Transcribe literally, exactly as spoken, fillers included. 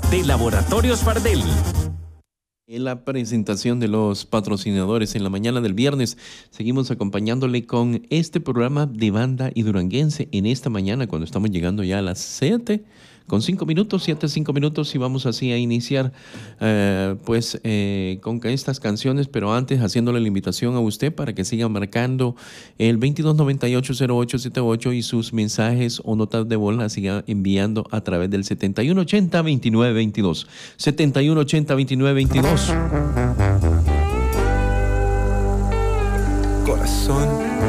de Laboratorios Fardel. En la presentación de los patrocinadores en la mañana del viernes, seguimos acompañándole con este programa de banda y duranguense en esta mañana, cuando estamos llegando ya a las siete con cinco minutos, siete, cinco minutos, y vamos así a iniciar eh, pues eh, con estas canciones, pero antes haciéndole la invitación a usted para que siga marcando el veintidós noventa y ocho cero ocho setenta y ocho y sus mensajes o notas de voz las siga enviando a través del setenta y uno ochenta veintinueve veintidós. setenta y uno ochenta veintinueve veintidós. Corazón